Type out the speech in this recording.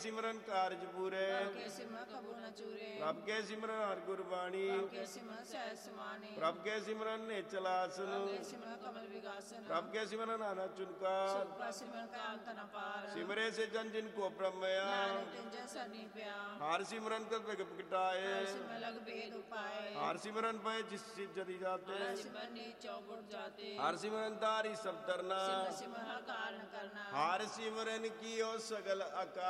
सिमरन कारज पूरे प्रभ के सिमरन कबू न चूरे प्रभ के सिमरन हर गुरबाणी प्रभ के सिमरन सहज समाने प्रभ के सिमरन नेचल आसन प्रभ के सिमरन कमल विगासन प्रभ के सिमरन आना चुनकार सुख का सिमरन का अंत न पार सिमरे से जन जिन को ब्रह्मया ज्ञान तिंजन सरनी प्या हार सिमरन कर प्रगटाए हर सिमरन लग भेद उपाय हार सिमरन पे जिस जदी जाते हर सिमरन नीच चौगुट जाते हार सिमरन तारी सब तरना सिमरन सिमरन हर कारण करना हार सिमरन की ओ सगल आकार